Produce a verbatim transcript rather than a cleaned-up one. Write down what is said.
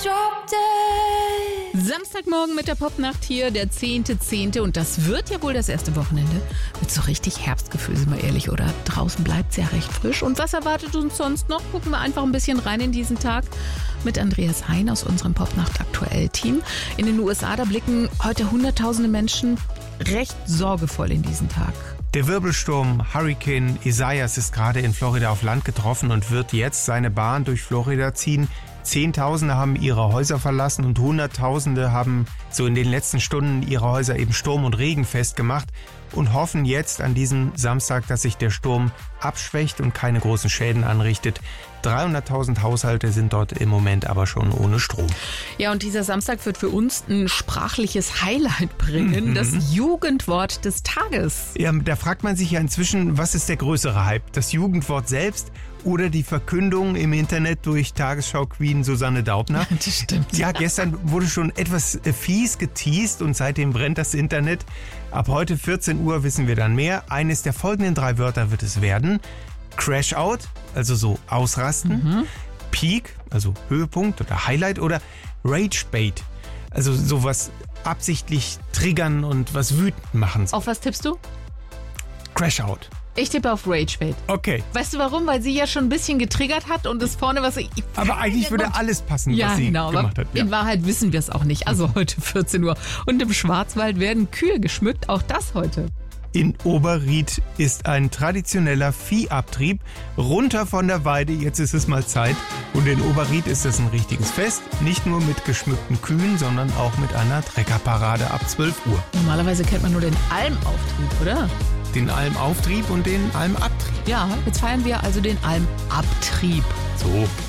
Samstagmorgen mit der Popnacht hier, der zehnte zehnte Und das wird ja wohl das erste Wochenende mit so richtig Herbstgefühl, sind wir ehrlich, oder? Draußen bleibt es ja recht frisch. Und was erwartet uns sonst noch? Gucken wir einfach ein bisschen rein in diesen Tag mit Andreas Hein aus unserem Popnacht-Aktuell-Team. In den U S A, da blicken heute hunderttausende Menschen recht sorgevoll in diesen Tag. Der Wirbelsturm Hurricane Isaias ist gerade in Florida auf Land getroffen und wird jetzt seine Bahn durch Florida ziehen. Zehntausende haben ihre Häuser verlassen und Hunderttausende haben so in den letzten Stunden ihre Häuser eben Sturm und Regen festgemacht und hoffen jetzt an diesem Samstag, dass sich der Sturm abschwächt und keine großen Schäden anrichtet. dreihunderttausend Haushalte sind dort im Moment aber schon ohne Strom. Ja, und dieser Samstag wird für uns ein sprachliches Highlight bringen, mhm. das Jugendwort des Tages. Ja, da fragt man sich ja inzwischen, was ist der größere Hype? Das Jugendwort selbst oder die Verkündung im Internet durch Tagesschau-Queen Susanne Daubner? Das stimmt. Ja, gestern wurde schon etwas fies geteast und seitdem brennt das Internet. Ab heute vierzehn Uhr wissen wir dann mehr. Eines der folgenden drei Wörter wird es werden. Crash Out, also so ausrasten. Mhm. Peak, also Höhepunkt oder Highlight. Oder Rage Bait, also sowas absichtlich triggern und was wütend machen. Auf was tippst du? Crash Out. Ich tippe auf Rage Bait. Okay. Weißt du warum? Weil sie ja schon ein bisschen getriggert hat und es vorne was... Aber eigentlich würde alles passen, ja, was sie genau, gemacht hat. Ja, in Wahrheit wissen wir es auch nicht. Also heute vierzehn Uhr. Und im Schwarzwald werden Kühe geschmückt. Auch das heute. In Oberried ist ein traditioneller Viehabtrieb. Runter von der Weide, jetzt ist es mal Zeit. Und in Oberried ist es ein richtiges Fest. Nicht nur mit geschmückten Kühen, sondern auch mit einer Treckerparade ab zwölf Uhr. Normalerweise kennt man nur den Almauftrieb, oder? Den Almauftrieb und den Almabtrieb. Ja, jetzt feiern wir also den Almabtrieb. So.